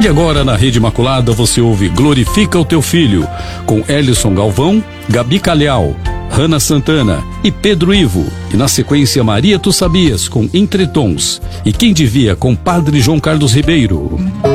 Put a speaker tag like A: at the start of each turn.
A: E agora na Rede Imaculada você ouve Glorifica o Teu Filho, com Elison Galvão, Gabi Calhau, Hannah Santana e Pedro Ivo. E na sequência Maria Tu Sabias, com Entretons. E Quem Devia, com Padre João Carlos Ribeiro.